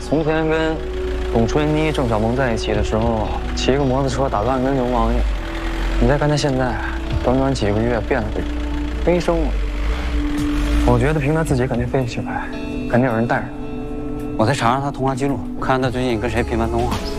从前跟董春妮、郑小萌在一起的时候，骑个摩托车打扮跟流氓一样。你再看他现在，短短几个月变了个人，飞升了。我觉得凭他自己肯定飞不起来，肯定有人带着他。 我再查查他通话记录，看看他最近跟谁频繁通话。